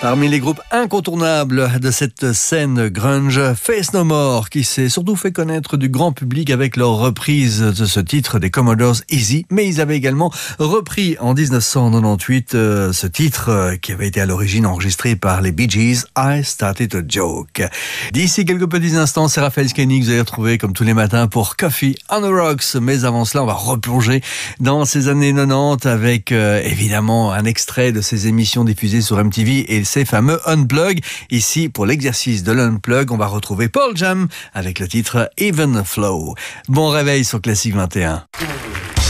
Parmi les groupes incontournables de cette scène grunge, Faith No More, qui s'est surtout fait connaître du grand public avec leur reprise de ce titre des Commodores Easy, mais ils avaient également repris en 1998 ce titre qui avait été à l'origine enregistré par les Bee Gees, I Started a Joke. D'ici quelques petits instants, c'est Raphaël Skenny que vous allez retrouver comme tous les matins pour Coffee on the Rocks. Mais avant cela, on va replonger dans ces années 90 avec évidemment un extrait de ces émissions diffusées sur MTV et ces fameux Unplug. Ici, pour l'exercice de l'Unplug, on va retrouver Pearl Jam avec le titre Even Flow. Bon réveil sur Classique 21.